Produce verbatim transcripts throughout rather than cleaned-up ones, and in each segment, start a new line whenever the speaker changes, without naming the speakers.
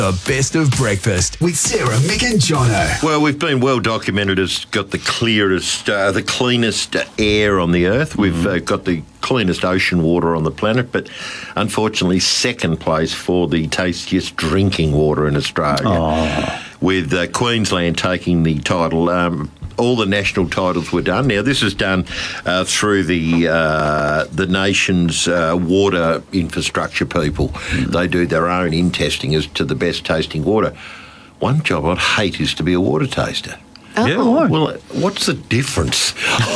The Best of Breakfast with Sarah, Mick and Jono.
Well, we've been well documented as got the clearest, uh, the cleanest air on the earth. We've mm. uh, got the cleanest ocean water on the planet, but unfortunately second place for the tastiest drinking water in Australia. Oh. With uh, Queensland taking the title. Um, all the national titles were done. Now, this is done uh, through the uh, the nation's uh, water infrastructure people. Mm. They do their own in-testing as to the best tasting water. One job I'd hate is to be a water taster.
Oh.
Yeah, why? Well, what's the difference?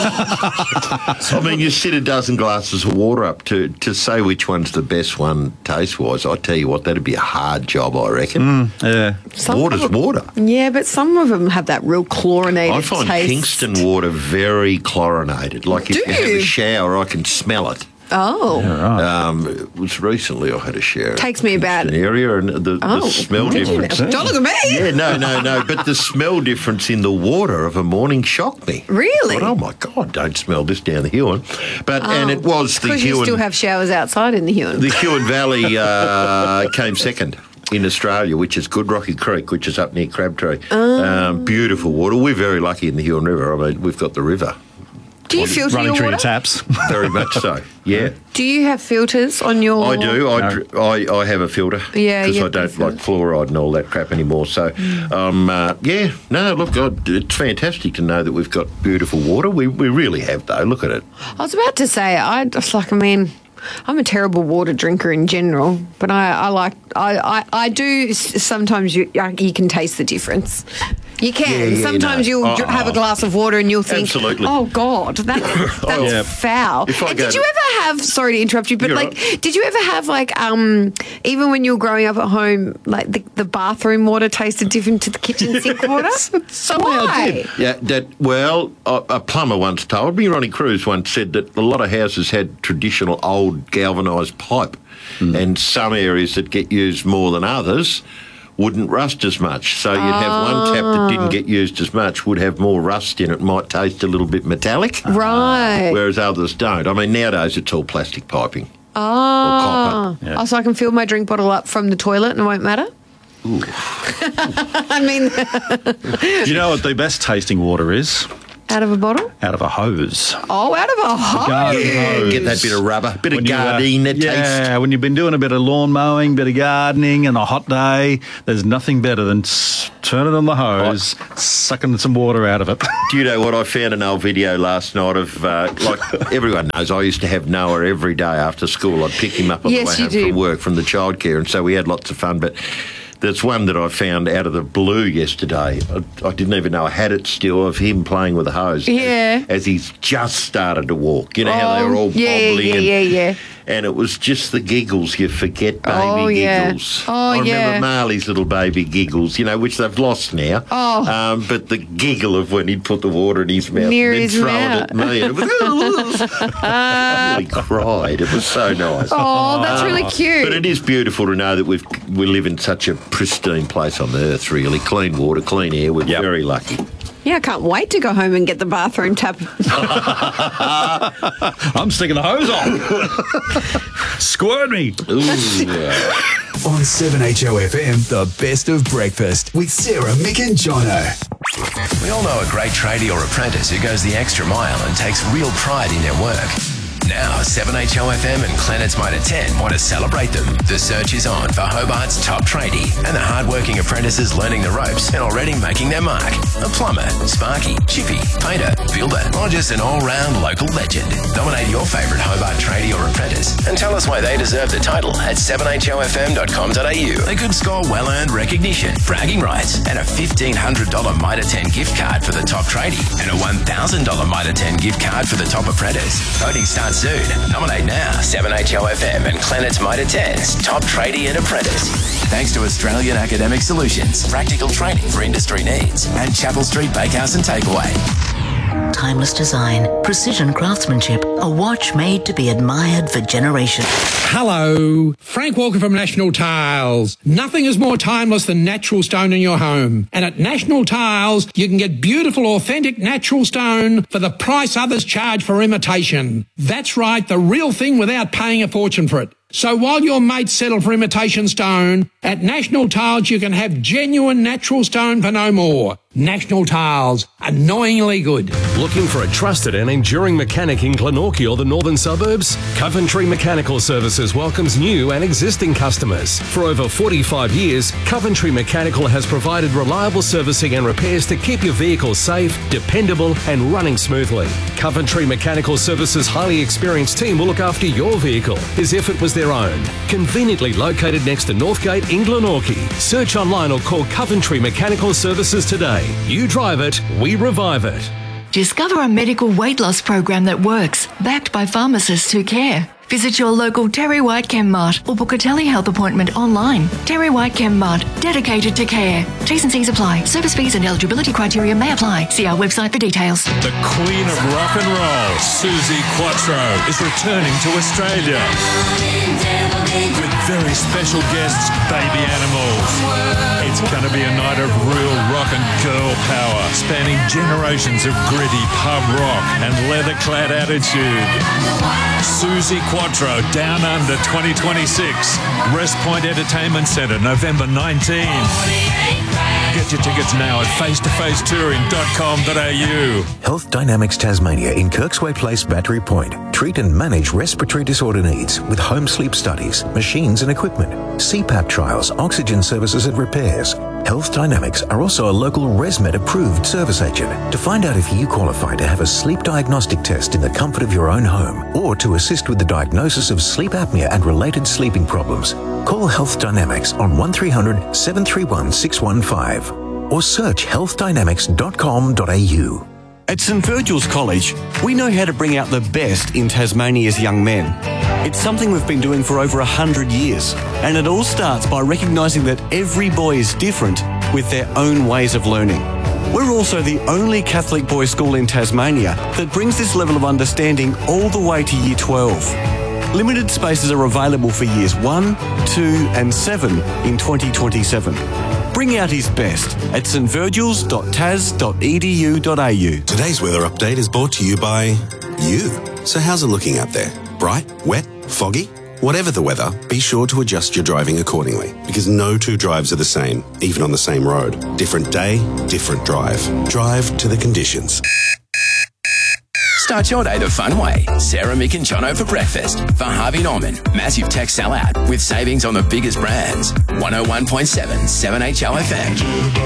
I mean, you sit a dozen glasses of water up to, to say which one's the best one taste-wise. I tell you what, that'd be a hard job, I reckon.
Mm, yeah.
Some Water's them, water.
Yeah, but some of them have that real chlorinated
I find
taste.
Kingston water very chlorinated. Like if
Do
you have
you?
a shower, I can smell it.
Oh.
Yeah, right.
Um, it was recently I had a shower.
Takes me about...
an area and the,
oh,
the smell difference.
Don't look at me.
Yeah, no, no, no. But the smell difference in the water of a morning shocked me.
Really?
I thought, oh, my God, don't smell this down the Huon. But,
oh,
and it was the
Huon... Because you still have showers outside in the Huon.
The Huon Valley uh, came second in Australia, which is Good Rocky Creek, which is up near Crabtree.
Oh.
Um, beautiful water. We're very lucky in the Huon River. I mean, we've got the river.
Do you filter
running
your
through
water?
the taps?
Very much so, yeah.
Do you have filters on your...
I do. I,
No.
dr- I, I have a filter.
Yeah,
Because
you
I
have
don't
to
like fluoride and all that crap anymore. So, um, uh, yeah, no, look, God, it's fantastic to know that we've got beautiful water. We we really have, though. Look at it.
I was about to say, I just like, I mean... I'm a terrible water drinker in general, but I, I like I, I, I do sometimes you you can taste the difference. You can.
Yeah, yeah,
sometimes
no.
you'll
Oh,
dr- have a
oh.
glass of water and you'll think,
Absolutely.
oh God, that, that's
Oh, yeah.
foul.
If I
And
go
did
to-
you ever have, sorry to interrupt you, but
You're
like,
right.
did you ever have like, um, even when you were growing up at home, like the, the bathroom water tasted different to the kitchen sink water?
Somehow
Why?
it did.
Yeah, that, well, a, a plumber once told me, Ronnie Cruz once said that a lot of houses had traditional old galvanised pipe, mm. and some areas that get used more than others wouldn't rust as much. So you'd have one tap that didn't get used as much, would have more rust in it, might taste a little bit metallic.
Right.
Whereas others don't. I mean, nowadays it's all plastic piping.
Oh.
Or copper.
Yeah.
Oh, so I can fill my drink bottle up from the toilet and it won't matter? I mean,
Do you know what the best tasting water is?
out of a bottle?
Out of a hose.
Oh, out of a hose.
garden hose.
Get that bit of rubber, bit
When
of
you, uh,
gardenia taste.
Yeah, when you've been doing a bit of lawn mowing, bit of gardening, and a hot day, there's nothing better than s- turning on the hose, sucking some water out of it.
Do you know what? I found an old video last night of, uh, like everyone knows, I used to have Noah every day after school. I'd pick him up on
Yes,
the
you
way home
do.
from work, from the childcare, and so we had lots of fun. But there's one that I found out of the blue yesterday. I, I didn't even know I had it still, of him playing with a hose.
Yeah.
As, as he's just started to walk. You know how they
Oh,
were all
yeah,
bobbly.
yeah,
and,
yeah, yeah.
And it was just the giggles. You forget baby
Oh, yeah.
giggles.
Oh,
I remember
yeah.
Marley's little baby giggles, you know, which they've lost now.
Oh.
Um, but the giggle of when he'd put the water in his mouth
Near
and then
his
throw
mouth.
it at me. And it was, I nearly cried. It was so nice.
Oh, that's really cute.
But it is beautiful to know that we've we live in such a pristine place on the earth, really. Clean water, clean air. We're
Yep.
very lucky.
Yeah, I can't wait to go home and get the bathroom tap.
I'm sticking the hose on. Squirt me.
Ooh, yeah.
On seven H O F M, The Best of Breakfast with Sarah, Mick and Jono.
We all know a great tradie or apprentice who goes the extra mile and takes real pride in their work. Now, seven H O F M and Planet's Mitre ten want to celebrate them. The search is on for Hobart's top tradie and the hard-working apprentices learning the ropes and already making their mark. A plumber, sparky, chippy, painter, builder, or just an all-round local legend. Nominate your favourite Hobart tradie or apprentice and tell us why they deserve the title at seven H O F M dot com dot a u. They could score well-earned recognition, bragging rights, and a fifteen hundred dollars Mitre ten gift card for the top tradie and a one thousand dollars Mitre ten gift card for the top apprentice. Voting starts soon. Nominate now. seven H O F M and Planet's Mitre ten's top tradie and apprentice. Thanks to Australian Academic Solutions, practical training for industry needs, and Chapel Street Bakehouse and Takeaway.
Timeless design, precision craftsmanship, a watch made to be admired for generations.
Hello, Frank Walker from National Tiles. Nothing is more timeless than natural stone in your home. And at National Tiles, you can get beautiful, authentic natural stone for the price others charge for imitation. That's right, the real thing without paying a fortune for it. So while your mates settle for imitation stone, at National Tiles you can have genuine natural stone for no more. National Tiles, annoyingly good.
Looking for a trusted and enduring mechanic in Glenorchy or the northern suburbs? Coventry Mechanical Services welcomes new and existing customers. For over forty-five years, Coventry Mechanical has provided reliable servicing and repairs to keep your vehicle safe, dependable and running smoothly. Coventry Mechanical Services' highly experienced team will look after your vehicle as if it was their own. Conveniently located next to Northgate in Glenorchy. Search online or call Coventry Mechanical Services today. You drive it, we revive it.
Discover a medical weight loss program that works, backed by pharmacists who care. Visit your local Terry White Chemmart or book a telehealth appointment online. Terry White Chemmart, dedicated to care. T's and C's apply. Service fees and eligibility criteria may apply. See our website for details.
The Queen of Rock and Roll, Suzi Quatro, is returning to Australia with very special guests, Baby Animals. It's going to be a night of real rock and girl power, spanning generations of gritty pub rock and leather-clad attitude. Suzi Quatro, Down Under twenty twenty-six. Rest Point Entertainment Centre, November nineteenth. Get your tickets now at face to face touring dot com dot a u.
Health Dynamics Tasmania in Kirksway Place, Battery Point. Treat and manage respiratory disorder needs with home sleep studies, machines and equipment, C PAP trials, oxygen services and repairs. Health Dynamics are also a local ResMed approved service agent. To find out if you qualify to have a sleep diagnostic test in the comfort of your own home or to assist with the diagnosis of sleep apnea and related sleeping problems, call Health Dynamics on one three hundred, seven three one, six one five or search health dynamics dot com dot a u.
At St Virgil's College, we know how to bring out the best in Tasmania's young men. It's something we've been doing for over a hundred years, and it all starts by recognising that every boy is different with their own ways of learning. We're also the only Catholic boys' school in Tasmania that brings this level of understanding all the way to Year twelve. Limited spaces are available for Years one, two and seven in twenty twenty-seven. Bring out his best at st virgils dot tas dot e d u dot a u.
Today's weather update is brought to you by you. So how's it looking out there? Bright? Wet? Foggy? Whatever the weather, be sure to adjust your driving accordingly, because no two drives are the same, even on the same road. Different day, different drive. Drive to the conditions.
Start your day the fun way. Sarah, Mick and Jono for breakfast. For Harvey Norman, massive tech sellout with savings on the biggest brands. one oh one point seven, seven H L F M.